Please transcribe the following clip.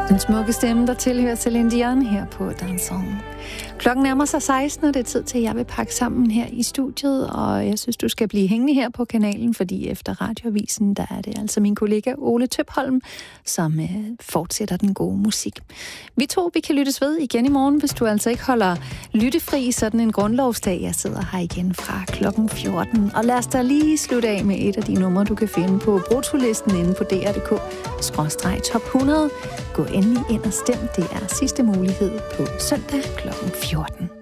Den smukke stemme, der tilhører Celine Dion her på Danseren. Klokken nærmer sig 16, og det er tid til, at jeg vil pakke sammen her i studiet, og jeg synes, du skal blive hængende her på kanalen, fordi efter Radioavisen, der er det altså min kollega Ole Tøpholm, som fortsætter den gode musik. Vi kan lyttes ved igen i morgen, hvis du altså ikke holder lyttefri sådan en grundlovsdag. Jeg sidder her igen fra klokken 14, og lad os da lige slutte af med et af de numre, du kan finde på brutolisten inde på dr.dk/top 100. Gå endelig ind og stem. Det er sidste mulighed på søndag klokken 14.